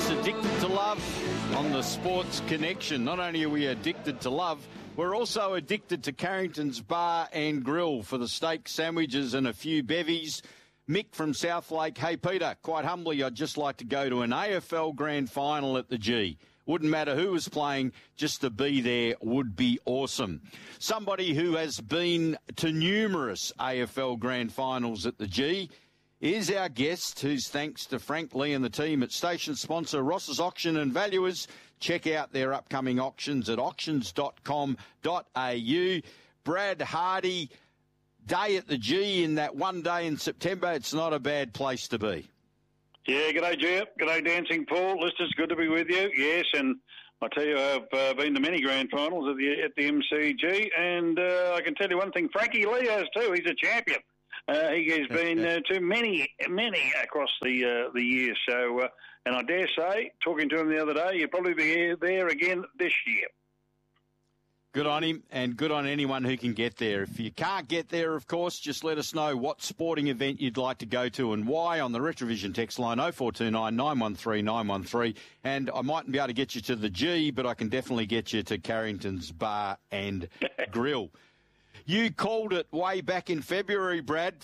It's Addicted to Love on the Sports Connection. Not only are we addicted to love, we're also addicted to Carrington's Bar and Grill for the steak sandwiches and a few bevies. Mick from Southlake. Hey, Peter, quite humbly, I'd just like to go to an AFL Grand Final at the G. Wouldn't matter who was playing, just to be there would be awesome. Somebody who has been to numerous AFL Grand Finals at the G is our guest, who's thanks to Frank Lee and the team at station sponsor Ross's Auction and Valuers. Check out their upcoming auctions at auctions.com.au. Brad Hardy, day at the G in that one day in September. It's not a bad place to be. Yeah, g'day, Jeff. G'day, Dancing Paul. Listeners, good to be with you. Yes, and I tell you, I've been to many grand finals at the MCG, and I can tell you one thing, Frankie Lee has too. He's a champion. He has been to many across the years. So, and I dare say, talking to him the other day, he'll probably be there again this year. Good on him, and good on anyone who can get there. If you can't get there, of course, just let us know what sporting event you'd like to go to and why on the Retrovision text line 0429 913 913. And I mightn't be able to get you to the G, but I can definitely get you to Carrington's Bar and Grill. You called it way back in February, Brad.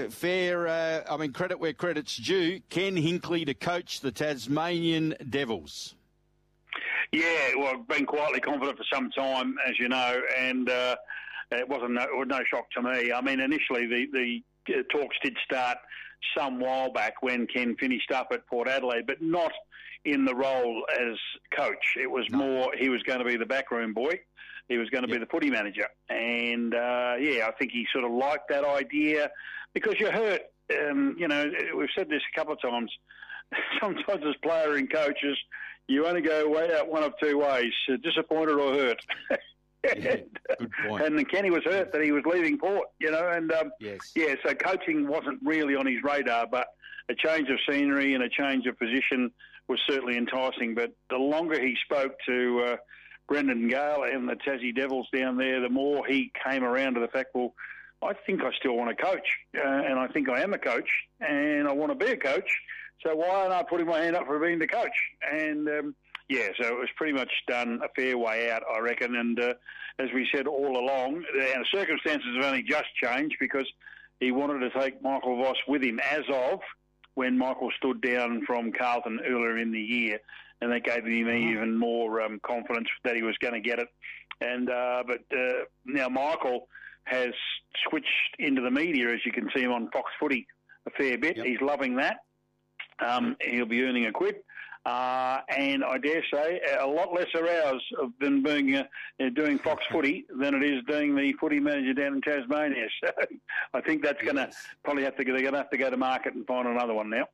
Credit where credit's due. Ken Hinkley to coach the Tasmanian Devils. Yeah, well, I've been quietly confident for some time, as you know, and it was no shock to me. I mean, initially the talks did start some while back when Ken finished up at Port Adelaide, but not in the role as coach. It was more he was going to be the backroom boy. He was going to be the footy manager. And, I think he sort of liked that idea because you're hurt. We've said this a couple of times. Sometimes as player and coaches, you only go way out one of two ways, disappointed or hurt. Good point. And Kenny was hurt that he was leaving Port, Yes. Yeah, so coaching wasn't really on his radar, but a change of scenery and a change of position was certainly enticing. But the longer he spoke to Brendan Gale and the Tassie Devils down there, the more he came around to the fact, well, I think I still want to coach, and I think I am a coach, and I want to be a coach. So why aren't I putting my hand up for being the coach? And, so it was pretty much done a fair way out, I reckon. And as we said all along, the circumstances have only just changed because he wanted to take Michael Voss with him as of when Michael stood down from Carlton earlier in the year. And that gave him even more confidence that he was going to get it. And but now Michael has switched into the media, as you can see him on Fox Footy a fair bit. Yep. He's loving that. He'll be earning a quid. And I dare say a lot lesser hours than being doing Fox Footy than it is doing the footy manager down in Tasmania. So I think that's going to probably they're going to have to go to market and find another one now.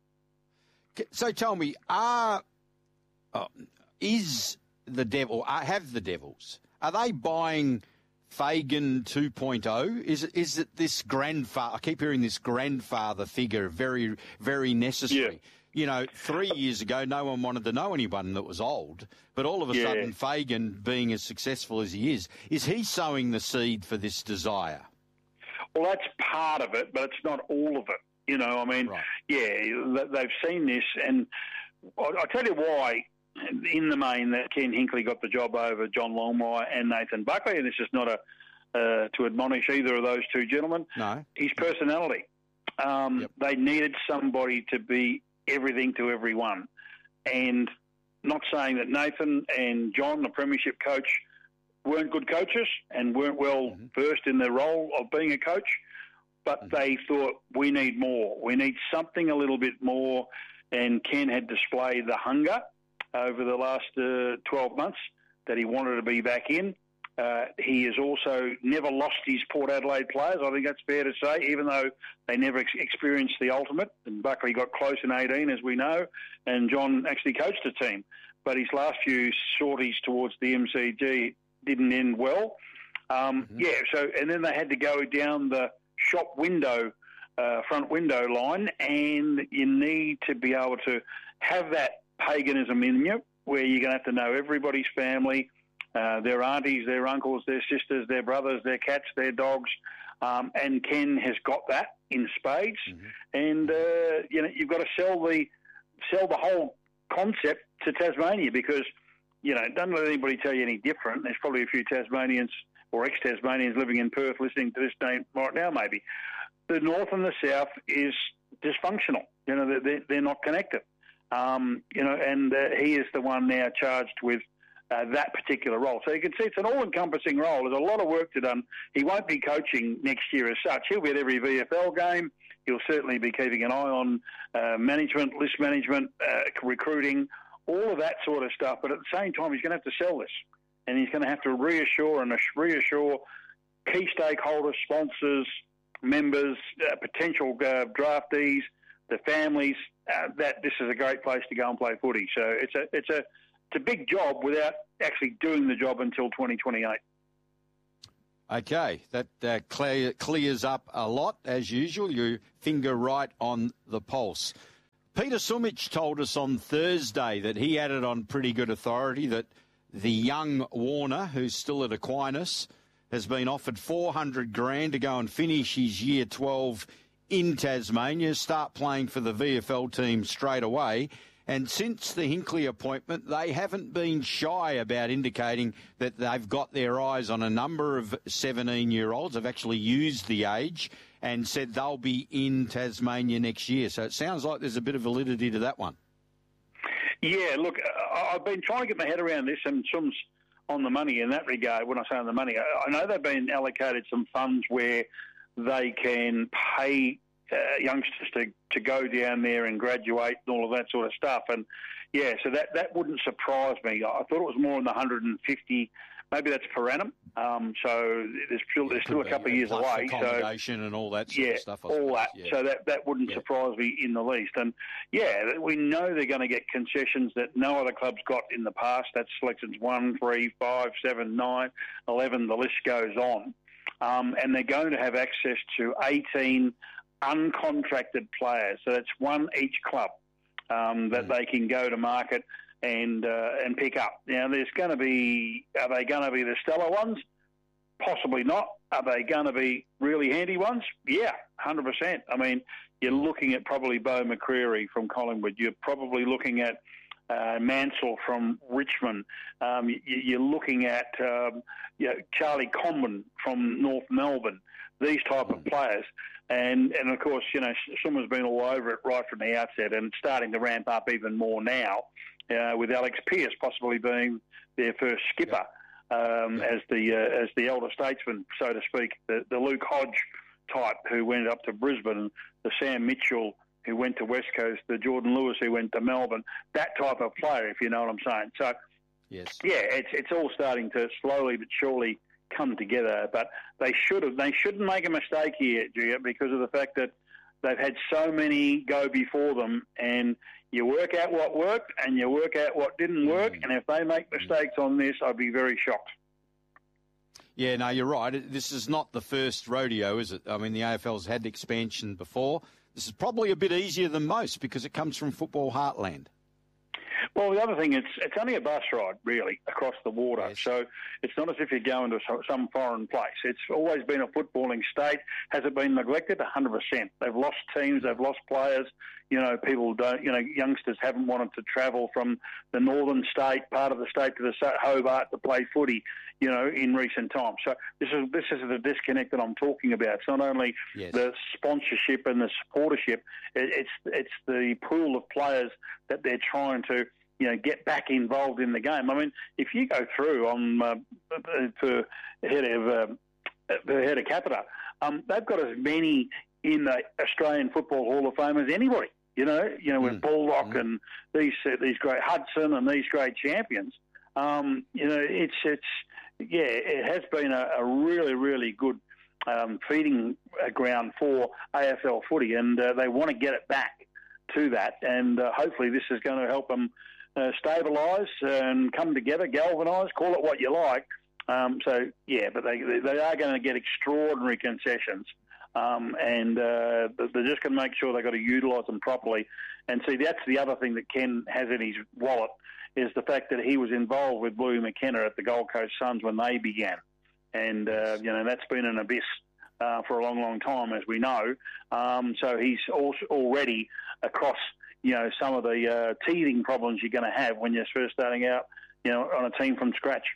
So tell me, have the Devils, are they buying Fagan 2.0? Is it this grandfather? I keep hearing this grandfather figure, very, very necessary. Yeah. 3 years ago, no one wanted to know anyone that was old, but all of a sudden, Fagan, being as successful as he is he sowing the seed for this desire? Well, that's part of it, but it's not all of it. They've seen this, and I'll tell you why. In the main, that Ken Hinkley got the job over John Longmire and Nathan Buckley, and this is not to admonish either of those two gentlemen. No. His personality. They needed somebody to be everything to everyone. And not saying that Nathan and John, the premiership coach, weren't good coaches and weren't well versed in their role of being a coach, but they thought, we need more. We need something a little bit more, and Ken had displayed the hunger over the last 12 months that he wanted to be back in. He has also never lost his Port Adelaide players. I think that's fair to say, even though they never experienced the ultimate. And Buckley got close in 18, as we know, and John actually coached the team. But his last few sorties towards the MCG didn't end well. And then they had to go down the shop window, front window line, and you need to be able to have that paganism in you, where you're going to have to know everybody's family, their aunties, their uncles, their sisters, their brothers, their cats, their dogs, and Ken has got that in spades. And you've got to sell the whole concept to Tasmania because, don't let anybody tell you any different. There's probably a few Tasmanians or ex-Tasmanians living in Perth listening to this right now maybe. The north and the south is dysfunctional. They're not connected. And he is the one now charged with that particular role. So you can see it's an all-encompassing role. There's a lot of work to do. He won't be coaching next year as such. He'll be at every VFL game. He'll certainly be keeping an eye on management, list management, recruiting, all of that sort of stuff. But at the same time, he's going to have to sell this. And he's going to have to reassure key stakeholders, sponsors, members, potential draftees, the families, that this is a great place to go and play footy. So it's a big job without actually doing the job until 2028. Okay, that clears up a lot, as usual. You finger right on the pulse. Peter Sumich told us on Thursday that he had it on pretty good authority that the young Warner, who's still at Aquinas, has been offered $400,000 to go and finish his year 12 in Tasmania, start playing for the VFL team straight away. And since the Hinkley appointment, they haven't been shy about indicating that they've got their eyes on a number of 17-year-olds. They've actually used the age and said they'll be in Tasmania next year. So it sounds like there's a bit of validity to that one. Yeah, look, I've been trying to get my head around this, and Sum's on the money in that regard. When I say on the money, I know they've been allocated some funds where they can pay youngsters to go down there and graduate and all of that sort of stuff. And, yeah, so that wouldn't surprise me. I thought it was more in the 150, maybe that's per annum. So there's still a couple of years away. Accommodation and all that sort of stuff. All that. Yeah. So that wouldn't surprise me in the least. And, yeah, we know they're going to get concessions that no other club's got in the past. That's selections 1, 3, 5, 7, 9, 11, the list goes on. And they're going to have access to 18 uncontracted players. So that's one each club that they can go to market and pick up. Now, are they going to be the stellar ones? Possibly not. Are they going to be really handy ones? Yeah, 100%. I mean, you're looking at probably Beau McCreary from Collingwood. You're probably looking at Mansell from Richmond. You're looking at Charlie Comben from North Melbourne. These type of players. And of course, someone's been all over it right from the outset and starting to ramp up even more now, with Alex Pearce possibly being their first skipper as the elder statesman, so to speak, the Luke Hodge type who went up to Brisbane, the Sam Mitchell who went to West Coast, the Jordan Lewis who went to Melbourne, that type of player, if you know what I'm saying. So, yes, yeah, it's all starting to slowly but surely come together, but they shouldn't make a mistake here, Gia, because of the fact that they've had so many go before them, and you work out what worked and you work out what didn't work, and if they make mistakes on this, I'd be very shocked. Yeah, no, you're right. This is not the first rodeo, is it? I mean, the AFL's had expansion before. This is probably a bit easier than most because it comes from football heartland. Well, the other thing, it's only a bus ride, really, across the water. Yes. So it's not as if you're going to some foreign place. It's always been a footballing state. Has it been neglected? 100%. They've lost teams. They've lost players. People don't, youngsters haven't wanted to travel from the northern state, part of the state, to the Hobart to play footy, in recent times. So this is the disconnect that I'm talking about. It's not only the sponsorship and the supportership, it's the pool of players that they're trying to, get back involved in the game. I mean, if you go through for head of capita, they've got as many in the Australian Football Hall of Fame as anybody. With Baldock and these great Hudson and these great champions. It has been a really, really good feeding ground for AFL footy, and they want to get it back to that. And hopefully, this is going to help them stabilise and come together, galvanise, call it what you like. But they are going to get extraordinary concessions. And they're just going to make sure they've got to utilise them properly. And see, that's the other thing that Ken has in his wallet, is the fact that he was involved with Bluey McKenna at the Gold Coast Suns when they began. And, that's been an abyss for a long, long time, as we know. So he's also already across, some of the teething problems you're going to have when you're first starting out, on a team from scratch.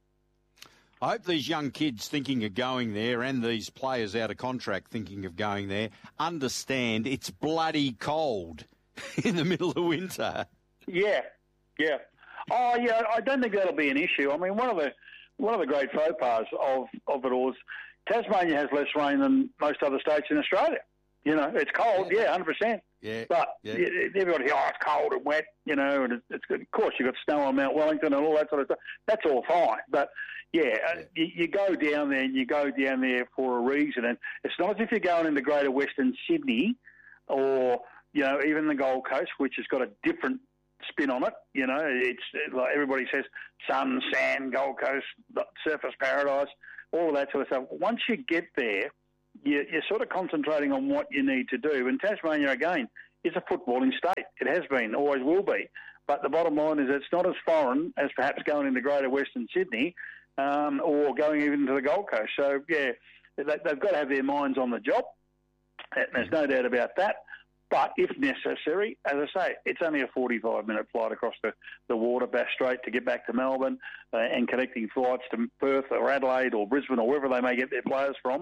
I hope these young kids thinking of going there and these players out of contract thinking of going there understand it's bloody cold in the middle of winter. Yeah. Oh, yeah, I don't think that'll be an issue. I mean, one of the great faux pas of it all is Tasmania has less rain than most other states in Australia. It's cold, 100%. Yeah. But everybody, it's cold and wet, and it's good. Of course, you've got snow on Mount Wellington and all that sort of stuff. That's all fine. But, you go down there and you go down there for a reason. And it's not as if you're going into Greater Western Sydney or, even the Gold Coast, which has got a different spin on it. It's like everybody says, sun, sand, Gold Coast, surfers paradise, all of that sort of stuff. Once you get there, you're sort of concentrating on what you need to do. And Tasmania, again, is a footballing state. It has been, always will be. But the bottom line is it's not as foreign as perhaps going into Greater Western Sydney or going even to the Gold Coast. So, they've got to have their minds on the job. There's no doubt about that. But if necessary, as I say, it's only a 45-minute flight across the water, Bass Strait, to get back to Melbourne and connecting flights to Perth or Adelaide or Brisbane or wherever they may get their players from.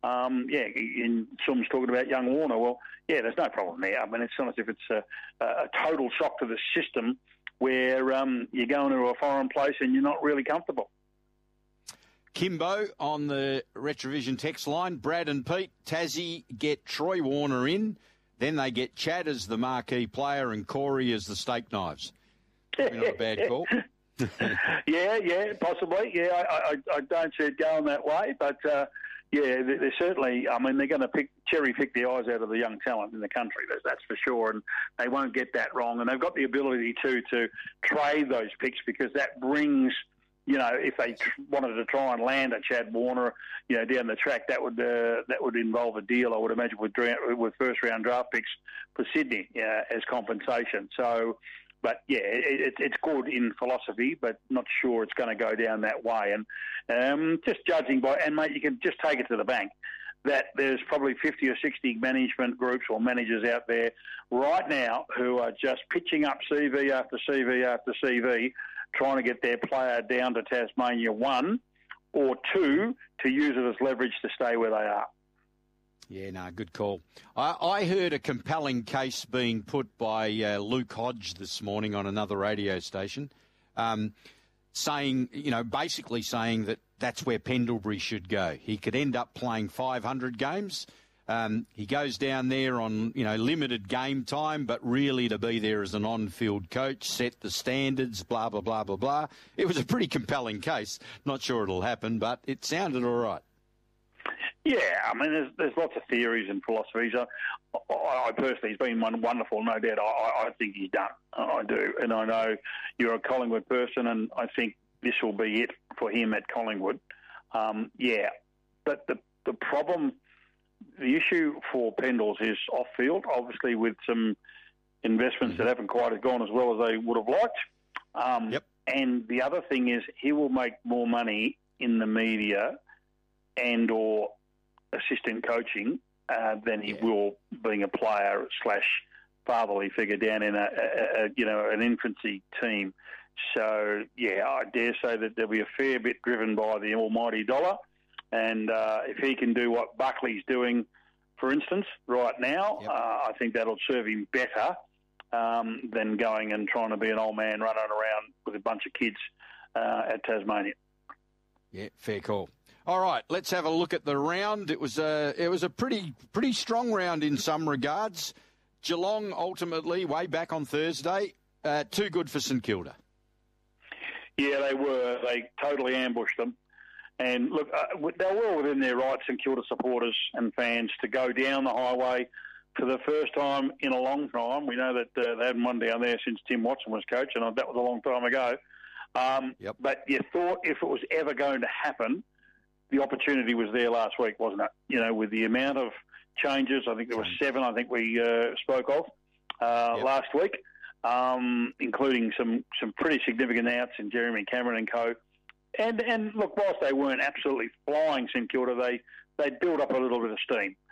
And someone's talking about young Warner. Well, there's no problem there. I mean, it's not as if it's a total shock to the system where you're going to a foreign place and you're not really comfortable. Kimbo on the Retrovision text line. Brad and Pete, Tassie get Troy Warner in. Then they get Chad as the marquee player and Corey as the steak knives. Probably not a bad call. Yeah, possibly. Yeah, I don't see it going that way, but they're certainly. I mean, they're going to cherry pick the eyes out of the young talent in the country. That's for sure, and they won't get that wrong. And they've got the ability to trade those picks because that brings. If they wanted to try and land a Chad Warner, down the track, that would involve a deal, I would imagine, with first-round draft picks for Sydney as compensation. So, but it's good in philosophy, but not sure it's going to go down that way. And just judging by, and mate, you can just take it to the bank that there's probably 50 or 60 management groups or managers out there right now who are just pitching up CV after CV after CV, trying to get their player down to Tasmania, 1, or 2, to use it as leverage to stay where they are. Yeah, no, good call. I heard a compelling case being put by Luke Hodge this morning on another radio station, saying, basically saying that that's where Pendlebury should go. He could end up playing 500 games. He goes down there on, limited game time, but really to be there as an on-field coach, set the standards, blah, blah, blah, blah, blah. It was a pretty compelling case. Not sure it'll happen, but it sounded all right. Yeah, I mean, there's lots of theories and philosophies. I personally, he's been wonderful, no doubt. I think he's done. I do. And I know you're a Collingwood person, and I think this will be it for him at Collingwood. But the problem... The issue for Pendles is off-field, obviously with some investments that haven't quite gone as well as they would have liked. And the other thing is he will make more money in the media and or assistant coaching than he will being a player / fatherly figure down in an infancy team. So, I dare say that there'll be a fair bit driven by the almighty dollar. And if he can do what Buckley's doing, for instance, right now, I think that'll serve him better than going and trying to be an old man running around with a bunch of kids at Tasmania. Yeah, fair call. All right, let's have a look at the round. It was a pretty strong round in some regards. Geelong ultimately, way back on Thursday, too good for St Kilda. Yeah, they were. They totally ambushed them. And look, they were within their rights, St Kilda supporters and fans, to go down the highway for the first time in a long time. We know that they hadn't won down there since Tim Watson was coach, and that was a long time ago. But you thought if it was ever going to happen, the opportunity was there last week, wasn't it? With the amount of changes, I think there were 7, I think we spoke of last week, including some pretty significant outs in Jeremy Cameron and co. And look, whilst they weren't absolutely flying St Kilda, they built up a little bit of steam.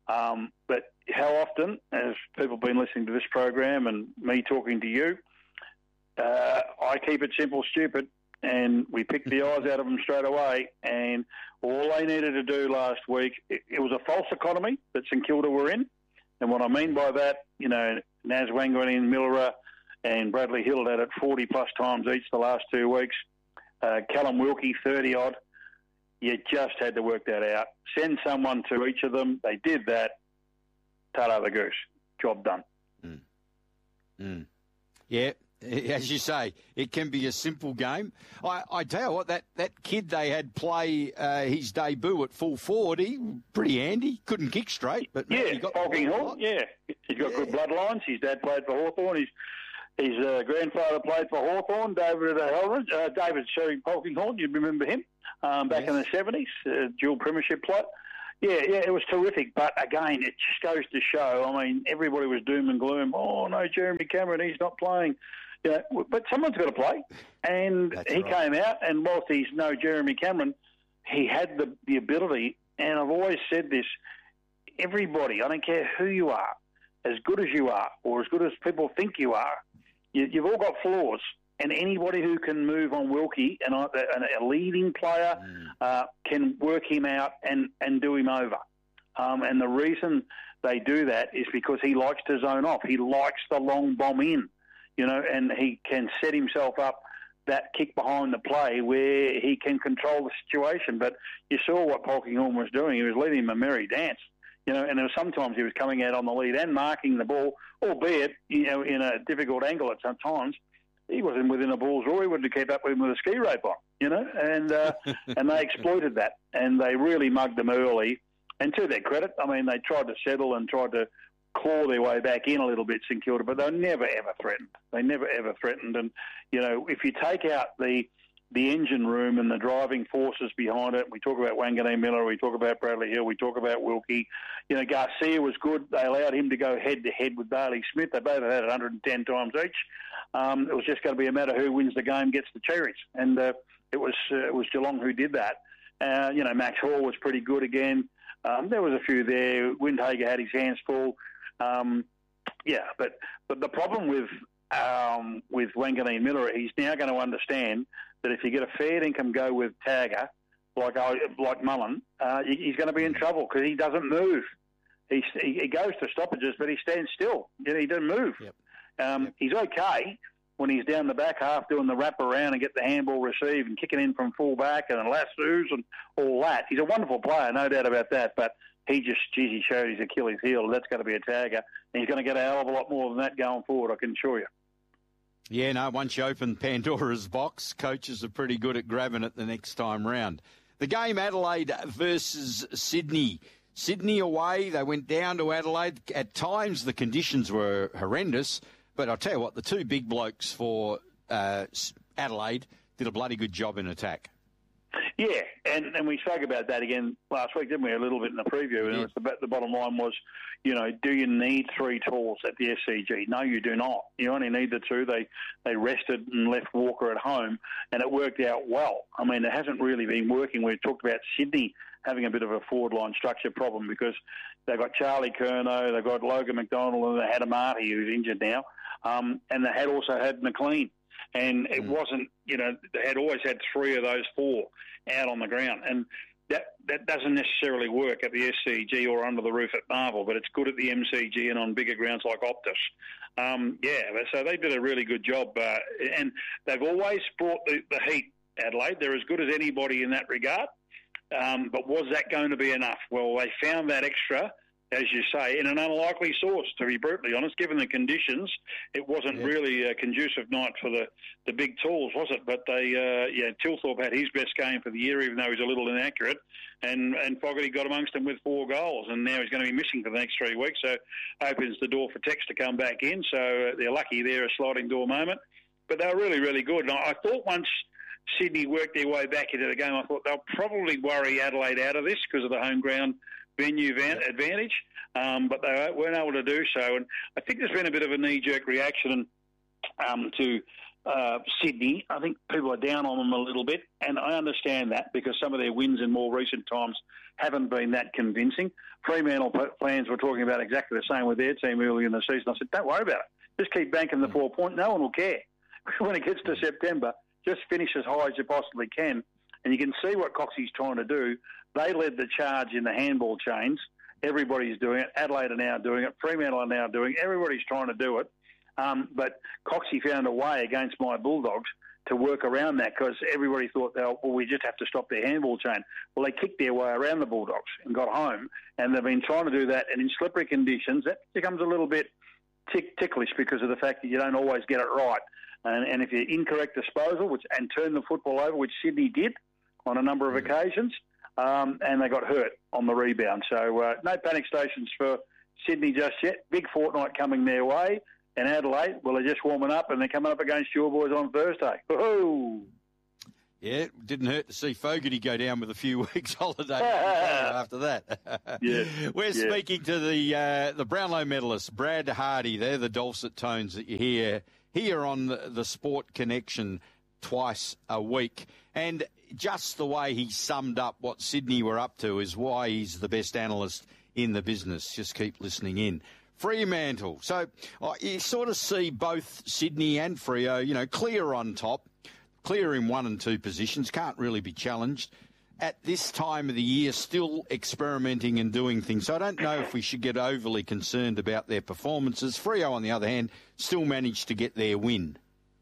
But how often, as people have been listening to this program and me talking to you, I keep it simple, stupid, and we picked the eyes out of them straight away. And all they needed to do last week, it was a false economy that St Kilda were in. And what I mean by that, Naz Wanganeen, Miller and Bradley Hill had it 40-plus times each the last 2 weeks. Callum Wilkie, 30-odd. You just had to work that out. Send someone to each of them. They did that. Tail the goose. Job done. Yeah, as you say, it can be a simple game. I tell you what, that kid they had play his debut at full forward, he pretty handy. Couldn't kick straight, but he got Polkinghorne. Yeah, he's got good bloodlines. His dad played for Hawthorn. His grandfather played for Hawthorn. David Polkinghorne, you remember him back in the 70s, dual premiership player. Yeah, it was terrific. But again, it just goes to show. I mean, everybody was doom and gloom. Oh no, Jeremy Cameron, he's not playing. But someone's got to play, and he came out. And whilst he's no Jeremy Cameron, he had the ability. And I've always said this: everybody, I don't care who you are, as good as you are, or as good as people think you are, you've all got flaws. And anybody who can move on Wilkie and a leading player can work him out and do him over. And the reason they do that is because he likes to zone off. He likes the long bomb in, and he can set himself up that kick behind the play where he can control the situation. But you saw what Polkinghorne was doing. He was leading him a merry dance. And there was sometimes he was coming out on the lead and marking the ball, albeit, in a difficult angle at some times. He wasn't within a ball's roar. He wouldn't have kept up with him with a ski rope on, and and they exploited that, and they really mugged them early. And to their credit, I mean, they tried to settle and tried to claw their way back in a little bit, St Kilda, but they never ever threatened. They never ever threatened. And if you take out the engine room and the driving forces behind it, we talk about Wanganeen Miller, we talk about Bradley Hill, we talk about Wilkie. Garcia was good. They allowed him to go head to head with Bailey Smith. They both had it 110 times each. It was just going to be a matter who wins the game gets the cherries, and it was Geelong who did that. Max Hall was pretty good again. There was a few there. Windhager had his hands full. But the problem with Wanganeen Miller, he's now going to understand that if you get a fair income go with Tagger, like Mullen, he's going to be in trouble because he doesn't move. He goes to stoppages, but he stands still. He doesn't move. Yep. He's okay when he's down the back half doing the wrap around and get the handball received and kicking in from full back and lassos and all that. He's a wonderful player, no doubt about that, but he showed his Achilles heel. That's going to be a tagger. And he's going to get a hell of a lot more than that going forward, I can assure you. Yeah, no, once you open Pandora's box, coaches are pretty good at grabbing it the next time round. The game, Adelaide versus Sydney. Sydney away, they went down to Adelaide. At times the conditions were horrendous, but I'll tell you what, the two big blokes for Adelaide did a bloody good job in attack. Yeah, and we spoke about that again last week, didn't we, a little bit in the preview. And the bottom line was, do you need three tools at the SCG? No, you do not. You only need the two. They rested and left Walker at home, and it worked out well. I mean, it hasn't really been working. We talked about Sydney having a bit of a forward line structure problem because they've got Charlie Curnow, they've got Logan McDonald, and they had Amati, who's injured now, and they had also had McLean. And it wasn't, they had always had three of those four out on the ground. And that doesn't necessarily work at the SCG or under the roof at Marvel, but it's good at the MCG and on bigger grounds like Optus. So they did a really good job. And they've always brought the heat, Adelaide. They're as good as anybody in that regard. But was that going to be enough? Well, they found that extra, as you say, in an unlikely source, to be brutally honest. Given the conditions, it wasn't really a conducive night for the big tools, was it? But Tilthorpe had his best game for the year, even though he's a little inaccurate, and Fogarty got amongst them with 4 goals, and now he's going to be missing for the next 3 weeks, so opens the door for Tex to come back in, so they're lucky there, a sliding door moment. But they were really, really good. And I thought once Sydney worked their way back into the game, I thought they'll probably worry Adelaide out of this because of the home ground venue advantage, but they weren't able to do so. And I think there's been a bit of a knee-jerk reaction to Sydney. I think people are down on them a little bit, and I understand that because some of their wins in more recent times haven't been that convincing. Fremantle fans were talking about exactly the same with their team early in the season. I said, don't worry about it. Just keep banking the 4 points. No one will care. When it gets to September, just finish as high as you possibly can. And you can see what Coxie's trying to do. They led the charge in the handball chains. Everybody's doing it. Adelaide are now doing it. Fremantle are now doing it. Everybody's trying to do it. But Coxie found a way against my Bulldogs to work around that because everybody thought, we just have to stop their handball chain. Well, they kicked their way around the Bulldogs and got home, and they've been trying to do that. And in slippery conditions, that becomes a little bit ticklish because of the fact that you don't always get it right. And if you're incorrect disposal, and turn the football over, which Sydney did on a number of occasions, and they got hurt on the rebound. So no panic stations for Sydney just yet. Big fortnight coming their way. And Adelaide, well, they're just warming up, and they're coming up against your boys on Thursday. Woohoo! Yeah, it didn't hurt to see Fogarty go down with a few weeks holiday after that. Yeah. We're speaking to the Brownlow medalist, Brad Hardy. They're the dulcet tones that you hear here on the Sport Connection twice a week. And just the way he summed up what Sydney were up to is why he's the best analyst in the business. Just keep listening in. Fremantle. So you sort of see both Sydney and Freo, clear on top, clear in 1 and 2 positions, can't really be challenged. At this time of the year, still experimenting and doing things. So I don't know if we should get overly concerned about their performances. Freo, on the other hand, still managed to get their win.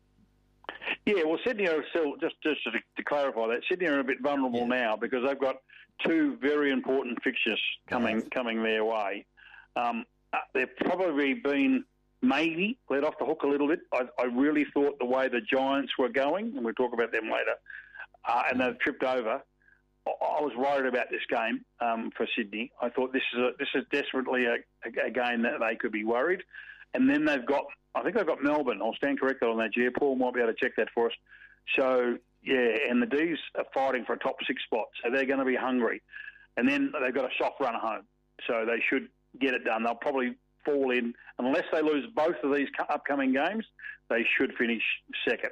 Yeah, well, Sydney are still, just to clarify that, Sydney are a bit vulnerable now because they've got 2 very important fixtures coming their way. They've probably been maybe let off the hook a little bit. I really thought the way the Giants were going, and we'll talk about them later, and they've tripped over. I was worried about this game for Sydney. I thought this is desperately a game that they could be worried. And then I think they've got Melbourne. I'll stand corrected on that, Gia. Paul might be able to check that for us. So, yeah, and the D's are fighting for a top 6 spot, so they're going to be hungry. And then they've got a soft run home, so they should get it done. They'll probably fall in, unless they lose both of these upcoming games, they should finish second.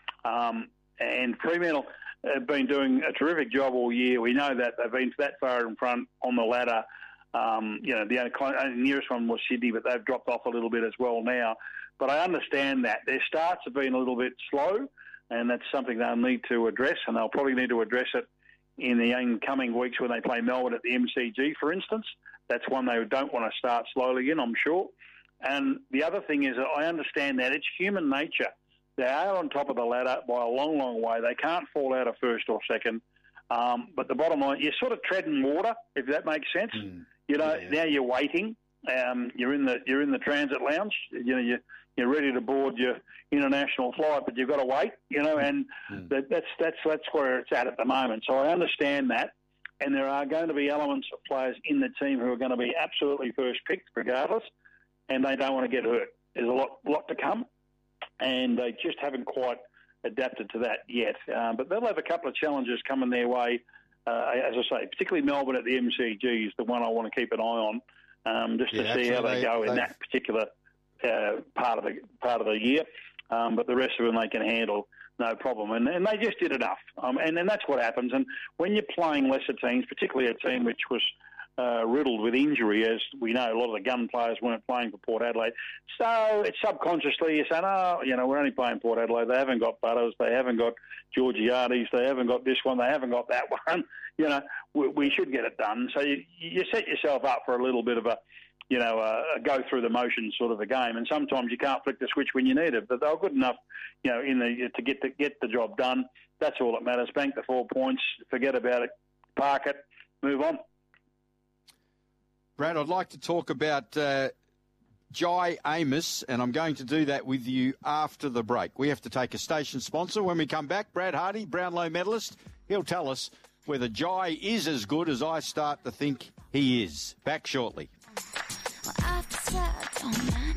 And Fremantle have been doing a terrific job all year. We know that they've been that far in front on the ladder. The only nearest one was Sydney, but they've dropped off a little bit as well now. But I understand that. Their starts have been a little bit slow, and that's something they'll need to address, and they'll probably need to address it in the incoming weeks when they play Melbourne at the MCG, for instance. That's one they don't want to start slowly in, I'm sure. And the other thing is that I understand that it's human nature. They are on top of the ladder by a long, long way. They can't fall out of first or second. But the bottom line, you're sort of treading water, if that makes sense. Now you're waiting. You're in the transit lounge. You're ready to board your international flight, but you've got to wait. And that's where it's at the moment. So I understand that. And there are going to be elements of players in the team who are going to be absolutely first picked regardless, and they don't want to get hurt. There's a lot to come, and they just haven't quite adapted to that yet. But they'll have a couple of challenges coming their way, as I say, particularly Melbourne at the MCG is the one I want to keep an eye on, just to see how they go in that particular part of the year. But the rest of them they can handle. No problem. And they just did enough. And that's what happens. And when you're playing lesser teams, particularly a team which was riddled with injury, as we know, a lot of the gun players weren't playing for Port Adelaide. So it's subconsciously you're saying, we're only playing Port Adelaide. They haven't got Butters. They haven't got Georgiades. They haven't got this one. They haven't got that one. We should get it done. So you set yourself up for a little bit of a go through the motions sort of a game. And sometimes you can't flick the switch when you need it. But they're good enough, to get the job done. That's all that matters. Bank the 4 points. Forget about it. Park it. Move on. Brad, I'd like to talk about Jai Amos, and I'm going to do that with you after the break. We have to take a station sponsor. When we come back, Brad Hardy, Brownlow medalist, he'll tell us whether Jai is as good as I start to think he is. Back shortly.